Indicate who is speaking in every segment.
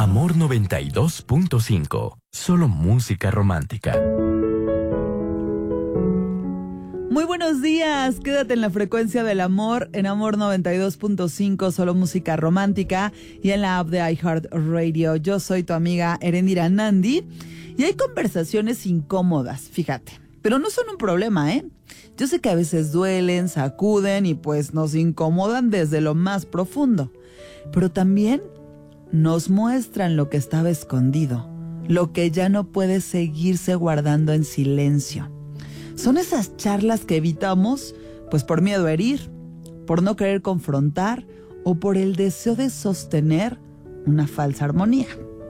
Speaker 1: Amor 92.5. Solo música romántica.
Speaker 2: Muy buenos días, quédate en la frecuencia del amor, en Amor 92.5, solo música romántica, y en la app de iHeartRadio. Yo soy tu amiga Erendira Nandi, y hay conversaciones incómodas, fíjate, pero no son un problema, ¿eh? Yo sé que a veces duelen, sacuden y pues nos incomodan desde lo más profundo, pero también nos muestran lo que estaba escondido, lo que ya no puede seguirse guardando en silencio. Son esas charlas que evitamos, pues por miedo a herir, por no querer confrontar o por el deseo de sostener una falsa armonía.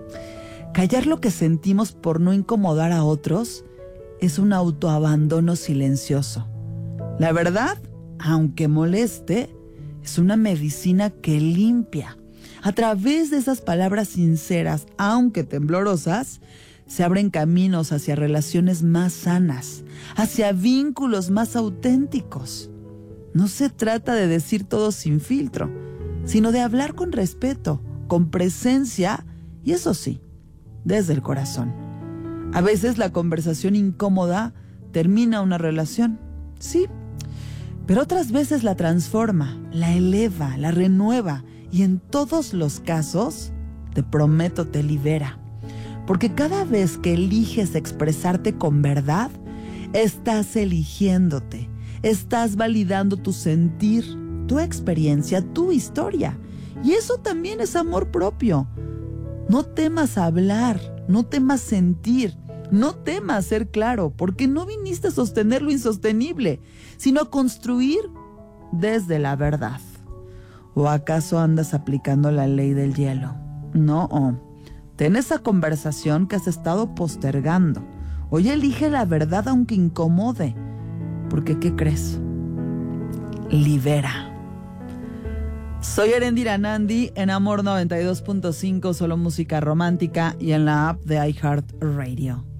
Speaker 2: Callar lo que sentimos por no incomodar a otros es un autoabandono silencioso. La verdad, aunque moleste, es una medicina que limpia. A través de esas palabras sinceras, aunque temblorosas, se abren caminos hacia relaciones más sanas, hacia vínculos más auténticos. No se trata de decir todo sin filtro, sino de hablar con respeto, con presencia y eso sí, desde el corazón. A veces la conversación incómoda termina una relación, sí, pero otras veces la transforma, la eleva, la renueva y en todos los casos, te prometo, te libera. Porque cada vez que eliges expresarte con verdad, estás eligiéndote, estás validando tu sentir, tu experiencia, tu historia. Y eso también es amor propio. No temas hablar, no temas sentir, no temas ser claro, porque no viniste a sostener lo insostenible, sino a construir desde la verdad. ¿O acaso andas aplicando la ley del hielo? No. Ten esa conversación que has estado postergando. Hoy elige la verdad aunque incomode. Porque, ¿qué crees? Libera. Soy Erendira Nandi en Amor 92.5, solo música romántica y en la app de iHeartRadio.